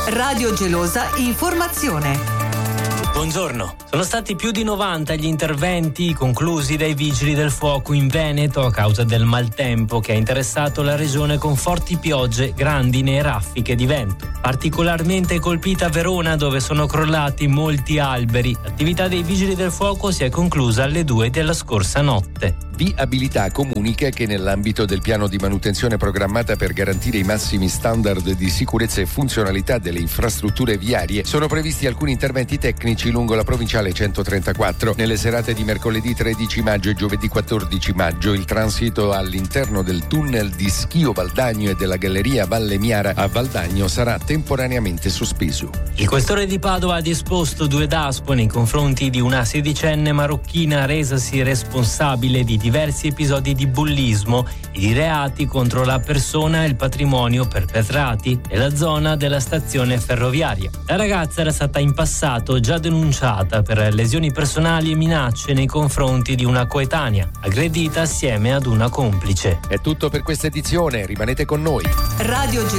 Radio Gelosa Informazione. Buongiorno. Sono stati più di 90 gli interventi conclusi dai vigili del fuoco in Veneto a causa del maltempo che ha interessato la regione con forti piogge, grandine e raffiche di vento. Particolarmente colpita Verona, dove sono crollati molti alberi. L'attività dei vigili del fuoco si è conclusa alle 2 della scorsa notte. Viabilità comunica che nell'ambito del piano di manutenzione programmata per garantire i massimi standard di sicurezza e funzionalità delle infrastrutture viarie sono previsti alcuni interventi tecnici lungo la provinciale 134. Nelle serate di mercoledì 13 maggio e giovedì 14 maggio il transito all'interno del tunnel di Schio Valdagno e della galleria Valle Miara a Valdagno sarà temporaneamente sospeso. Il questore di Padova ha disposto 2 DASPO nei confronti di una 16enne marocchina resasi responsabile di diversi episodi di bullismo e di reati contro la persona e il patrimonio perpetrati nella zona della stazione ferroviaria. La ragazza era stata in passato già denunciata per lesioni personali e minacce nei confronti di una coetanea, aggredita assieme ad una complice. È tutto per questa edizione, rimanete con noi. Radio